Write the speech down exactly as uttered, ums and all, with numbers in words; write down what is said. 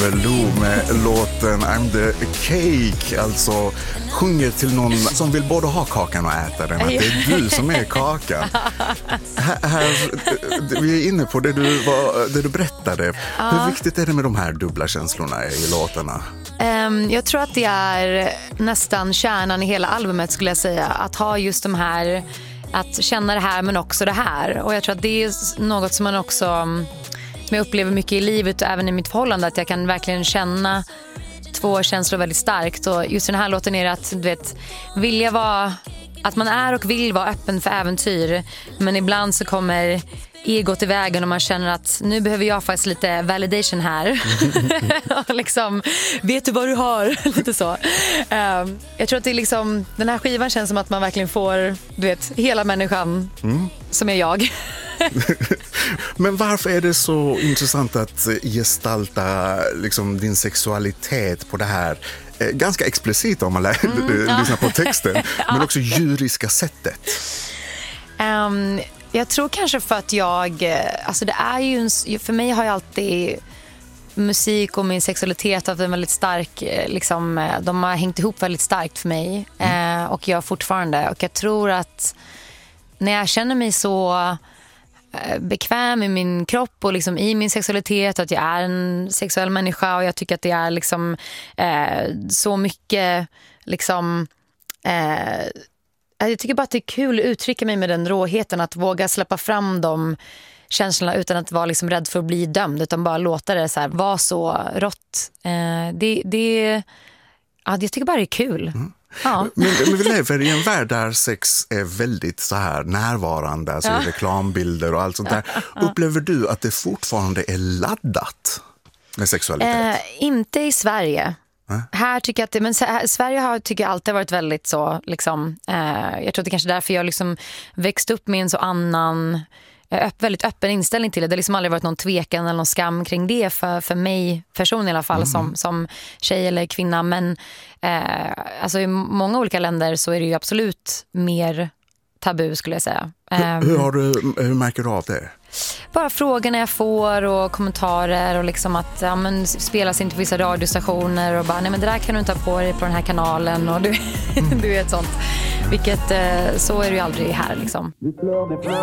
Lou med låten I'm the Cake, alltså sjunger till någon som vill både ha kakan och äta den. Att det är du som är kakan. Här, här, vi är inne på det du, var, det du berättade. Ja. Hur viktigt är det med de här dubbla känslorna i låtarna? Um, jag tror att det är nästan kärnan i hela albumet, skulle jag säga. Att ha just de här, att känna det här men också det här. Och jag tror att det är något som man också, som jag upplever mycket i livet och även i mitt förhållande, att jag kan verkligen känna två känslor väldigt starkt. Och just den här låten är att, du vet, vilja vara, att man är och vill vara öppen för äventyr, men ibland så kommer egot i vägen och man känner att nu behöver jag faktiskt lite validation här. Och liksom, vet du vad du har? Lite så. Um, jag tror att det är liksom, den här skivan känns som att man verkligen får, du vet, hela människan mm. som är jag. Men varför är det så intressant att gestalta liksom din sexualitet på det här eh, ganska explicit om man lä- mm, ja. lyssnar på texten, men också djuriska sättet? Um, jag tror kanske för att jag, alltså det är ju, för mig har jag alltid musik och min sexualitet haft en väldigt stark, liksom, de har hängt ihop väldigt starkt för mig mm. eh, och jag fortfarande, och jag tror att när jag känner mig så bekväm i min kropp och liksom i min sexualitet, att jag är en sexuell människa, och jag tycker att det är liksom eh, så mycket liksom eh, jag tycker bara att det är kul att uttrycka mig med den råheten, att våga släppa fram de känslorna utan att vara liksom rädd för att bli dömd, utan bara låta det så här vara så rått. Eh, det, det, ja, jag tycker bara det är kul. Mm. Ja. Men, men vi lever i en värld där sex är väldigt så här närvarande, alltså ja. reklambilder och allt sånt där. Ja. Upplever du att det fortfarande är laddat med sexualitet? Eh, inte i Sverige. Äh? Här tycker jag att det, men här, Sverige har tycker jag alltid varit väldigt så liksom, eh, jag tror att det kanske är därför jag liksom växt upp med en så annan öpp, väldigt öppen inställning till det. Det har liksom aldrig varit någon tvekan eller någon skam kring det för, för mig person i alla fall, mm. som, som tjej eller kvinna. Men eh, alltså i många olika länder så är det ju absolut mer tabu, skulle jag säga. Hur, hur, har du, hur märker du av det? Bara frågorna jag får och kommentarer och liksom att ja, men, spelas inte på vissa radiostationer och bara, nej men det där kan du inte ha på dig på den här kanalen och du, mm. du vet sånt. Vilket, så är det ju aldrig här liksom.